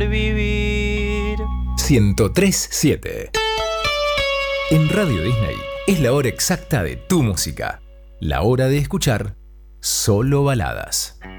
por vivir. 103.7 En Radio Disney es la hora exacta de tu música. La hora de escuchar solo baladas.